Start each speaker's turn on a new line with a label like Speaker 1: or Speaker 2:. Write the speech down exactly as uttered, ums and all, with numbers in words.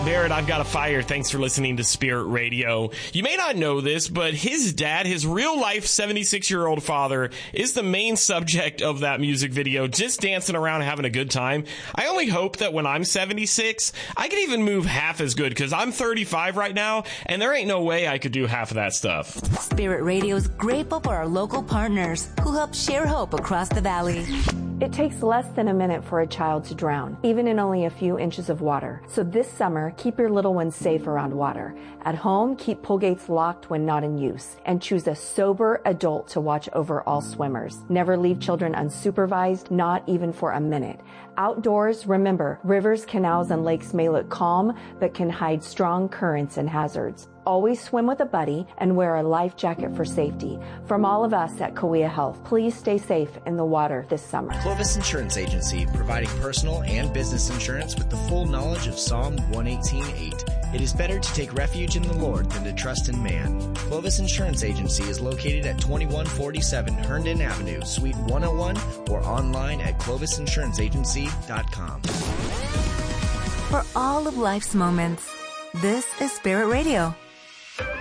Speaker 1: Barrett, I've got a fire. Thanks for listening to Spirit Radio. You may not know this, but his dad, his real-life seventy-six-year-old father, is the main subject of that music video, just dancing around having a good time. I only hope that when I'm seventy-six, I can even move half as good, because I'm thirty-five right now, and there ain't no way I could do half of that stuff.
Speaker 2: Spirit Radio's grateful for our local partners who help share hope across the valley.
Speaker 3: It takes less than a minute for a child to drown, even in only a few inches of water. So this summer, keep your little ones safe around water. At home, keep pool gates locked when not in use, and choose a sober adult to watch over all swimmers. Never leave children unsupervised, not even for a minute. Outdoors, remember, rivers, canals, and lakes may look calm, but can hide strong currents and hazards. Always swim with a buddy and wear a life jacket for safety. From all of us at Cahuilla Health, please stay safe in the water this summer.
Speaker 4: Clovis Insurance Agency, providing personal and business insurance with the full knowledge of Psalm one eighteen eight. It is better to take refuge in the Lord than to trust in man. Clovis Insurance Agency is located at twenty-one forty-seven Herndon Avenue, Suite one oh one, or online at clovis insurance agency dot com.
Speaker 2: For all of life's moments, this is Spirit Radio.